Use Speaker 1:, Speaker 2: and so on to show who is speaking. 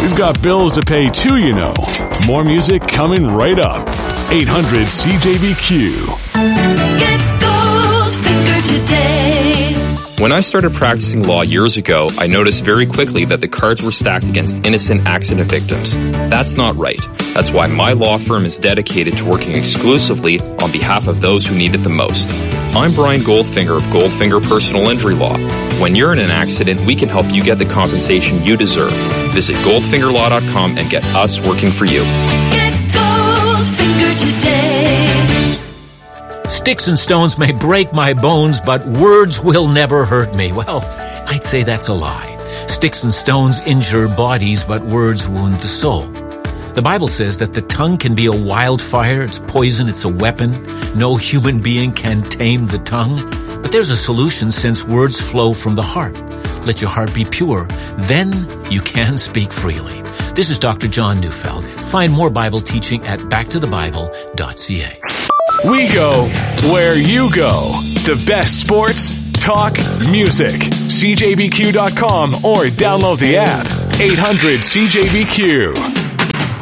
Speaker 1: We've got bills to pay too, you know. More music coming right up. 800 CJBQ.
Speaker 2: Get Goldfinger today.
Speaker 3: When I started practicing law years ago, I noticed very quickly that the cards were stacked against innocent accident victims. That's not right. That's why my law firm is dedicated to working exclusively on behalf of those who need it the most. I'm Brian Goldfinger of Goldfinger Personal Injury Law. When you're in an accident, we can help you get the compensation you deserve. Visit goldfingerlaw.com and get us working for you.
Speaker 2: Get Goldfinger today.
Speaker 4: Sticks and stones may break my bones, but words will never hurt me. Well, I'd say that's a lie. Sticks and stones injure bodies, but words wound the soul. The Bible says that the tongue can be a wildfire. It's poison. It's a weapon. No human being can tame the tongue. But there's a solution since words flow from the heart. Let your heart be pure. Then you can speak freely. This is Dr. John Neufeld. Find more Bible teaching at backtothebible.ca.
Speaker 1: We go where you go. The best sports, talk, music. CJBQ.com or download the app. 800 CJBQ.